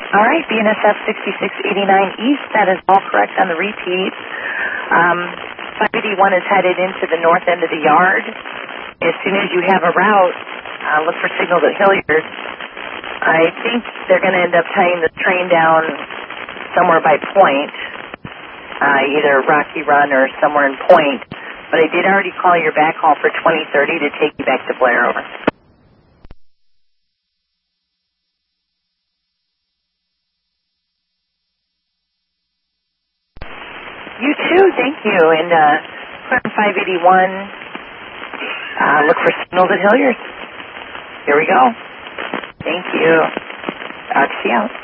All right, BNSF 6689 East, that is all correct on the repeat. 581 is headed into the north end of the yard. As soon as you have a route, look for signals at Hilliard. I think they're going to end up tying the train down somewhere by Point, either Rocky Run or somewhere in Point. But I did already call your backhaul for 2030 to take you back to Blair. Over. You too, thank you. And 581, look for signals at Hilliard. Here we go. Thank you. Oxy out.